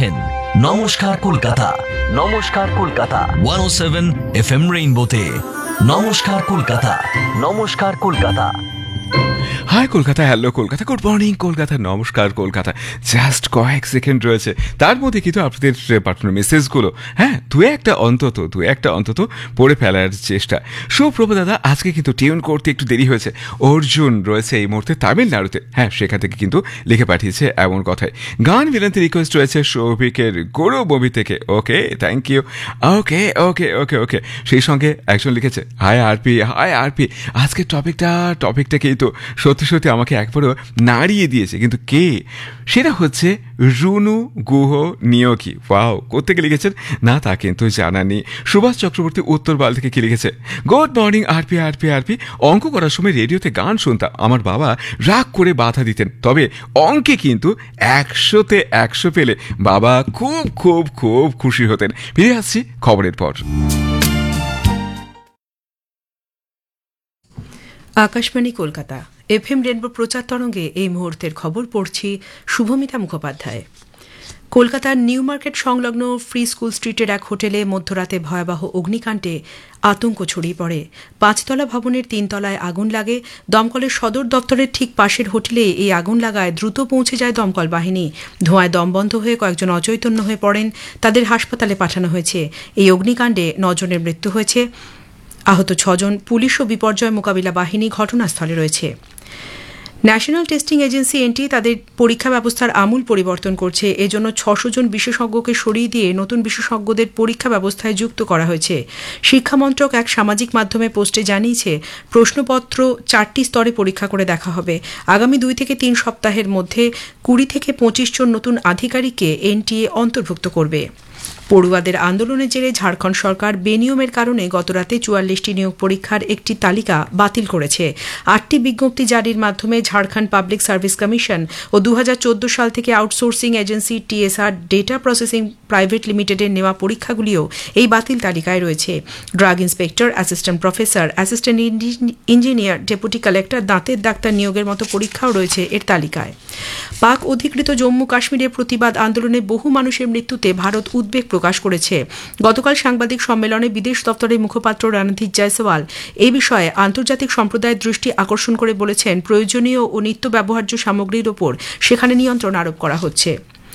শুনছেন নমস্কার কলকাতা। নমস্কার কলকাতা 107 FM রেইনবোতে। নমস্কার কলকাতা। নমস্কার Kolkata. High Kolkata, hello Kolkata, good morning Kolkata, নমস্কার কলকাতা। জাস্ট কয়েক সেকেন্ড রয়েছে, তার মধ্যে কিন্তু আপনাদের পাঠানো মেসেজগুলো দু একটা অন্তত পড়ে ফেলার চেষ্টা। সুপ্রভা দাদা, আজকে কিন্তু টিউন করতে একটু দেরি হয়েছে। অর্জুন রয়েছে এই মুহূর্তে তামিলনাড়ুতে, সেখান থেকে কিন্তু লিখে পাঠিয়েছে এমন কথায়। গান বিনতি রিকোয়েস্ট রয়েছে সৌভিকের গরু মুভি থেকে। ওকে, থ্যাংক ইউ। ওকে ওকে ওকে ওকে সেই সঙ্গে একজন লিখেছে, হাই আরপি, আজকের টপিকটা কিন্তু সত্যি সত্যি আমাকে একবারও নাড়িয়ে দিয়েছে। কিন্তু কে সেটা হচ্ছে রুনু গুহ নিয়োগী। ওয়াও, কোত্থেকে লিখেছেন না তা কিন্তু জানা নেই। সুভাষ চক্রবর্তী উত্তরবাল থেকে কি লিখেছে, গুড মর্নিং আরপি। অঙ্ক করার সময় রেডিওতে গান শুনতাম, আমার বাবা রাগ করে বাধা দিতেন, তবে অঙ্কে কিন্তু 100-তে 100 পেলে বাবা খুব খুব খুব খুশি হতেন। ফিরে আসছি খবরের পর। আকাশবাণী কলকাতা এফএম রেনবো প্রচার তরঙ্গে এই মুহূর্তের খবর পড়ছি শুভমিতা মুখোপাধ্যায়। কলকাতার নিউ মার্কেট সংলগ্ন ফ্রি স্কুল স্ট্রিটের এক হোটেলে মধ্যরাতে ভয়াবহ অগ্নিকাণ্ডে আতঙ্ক ছড়িয়ে পড়ে। 5তলা ভবনের 3 তলায় আগুন লাগে। দমকলের সদর দপ্তরের ঠিক পাশের হোটেলে এই আগুন লাগায় দ্রুত পৌঁছে যায় দমকল বাহিনী। ধোঁয়ায় দম বন্ধ হয়ে কয়েকজন অচৈতন্য হয়ে পড়েন, তাদের হাসপাতালে পাঠানো হয়েছে। এই অগ্নিকাণ্ডে 9 জনের মৃত্যু হয়েছে, আহত 6 জন। পুলিশ ও বিপর্যয় মোকাবিলা বাহিনী ঘটনাস্থলে রয়েছে। ন্যাশনাল টেস্টিং এজেন্সি এনটি তাদের পরীক্ষা ব্যবস্থার আমূল পরিবর্তন করছে। এজন্য 600 জন বিশেষজ্ঞকে সরিয়ে দিয়ে নতুন বিশেষজ্ঞদের পরীক্ষা ব্যবস্থায় যুক্ত করা হয়েছে। শিক্ষামন্ত্রক এক সামাজিক মাধ্যমে পোস্টে জানিয়েছে, প্রশ্নপত্র 4টি স্তরে পরীক্ষা করে দেখা হবে। আগামী 2 থেকে 3 সপ্তাহের মধ্যে 20 থেকে 25 জন নতুন আধিকারিককে এনটিএ অন্তর্ভুক্ত করবে। পড়ুয়াদের আন্দোলনের জেরে ঝাড়খণ্ড সরকার বেনিয়মের কারণে গতরাতে 44টি নিয়োগ পরীক্ষার একটি তালিকা বাতিল করেছে। 8টি বিজ্ঞপ্তি জারির মাধ্যমে ঝাড়খণ্ড পাবলিক সার্ভিস কমিশন ও 2014 সাল থেকে outsourcing agency TSR data processing private লিমিটেডের নেওয়া পরীক্ষাগুলিও এই বাতিল তালিকায় রয়েছে। Drug inspector, assistant professor, assistant engineer, deputy collector, দাঁতের ডাক্তার নিয়োগের মতো পরীক্ষাও রয়েছে এর তালিকায়। পাক অধিকৃত জম্মু কাশ্মীরের প্রতিবাদ আন্দোলনে বহু মানুষের মৃত্যুতে ভারত উদ্বেগ প্রকাশ করেছে। গতকাল সাংবাদিক সম্মেলনে বিদেশ দপ্তরের মুখপাত্র রণধীর জয়সওয়াল এই বিষয়ে আন্তর্জাতিক সম্প্রদায়ের দৃষ্টি আকর্ষণ করে বলেছেন, প্রয়োজনীয় ও নিত্য ব্যবহার্য সামগ্রীর ওপর সেখানে নিয়ন্ত্রণ আরোপ করা হচ্ছে।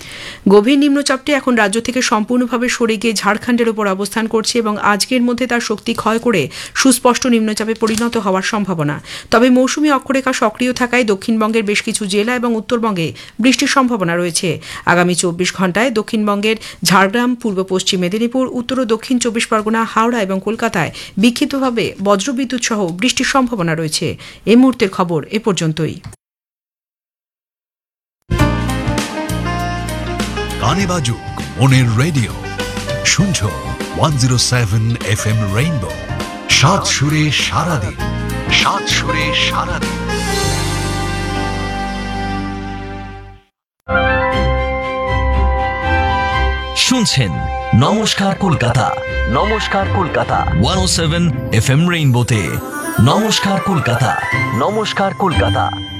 গভীর নিম্নচাপটি এখন রাজ্য থেকে সম্পূর্ণভাবে সরে গিয়ে ঝাড়খণ্ডের ওপর অবস্থান করছে এবং আজকের মধ্যে তার শক্তি ক্ষয় করে সুস্পষ্ট নিম্নচাপে পরিণত হওয়ার সম্ভাবনা। তবে মৌসুমী অক্ষরেখা সক্রিয় থাকায় দক্ষিণবঙ্গের বেশ কিছু জেলা এবং উত্তরবঙ্গে বৃষ্টির সম্ভাবনা রয়েছে। আগামী 24 ঘণ্টায় দক্ষিণবঙ্গের ঝাড়গ্রাম, পূর্ব পশ্চিম মেদিনীপুর, উত্তর ও দক্ষিণ 24 পরগনা, হাওড়া এবং কলকাতায় বিক্ষিপ্তভাবে বজ্রবিদ্যুৎ সহ বৃষ্টির সম্ভাবনা রয়েছে। এই মুহূর্তের খবর এ পর্যন্তই। গানে বাজুক মনের রেডিও, শুনছো 107 FM রেইনবো। 7 সুরে সারাদিন, 7 সুরে সারাদিন। শুনছেন নমস্কার কলকাতা। নমস্কার কলকাতা 107 FM রেইনবোতে। নমস্কার কলকাতা। নমস্কার কলকাতা।